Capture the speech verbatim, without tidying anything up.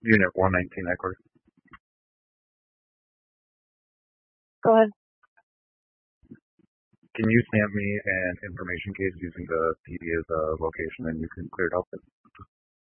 Unit one nineteen Eckler. Go ahead. Can you stamp me an information case using the P D as a location and you can clear it up?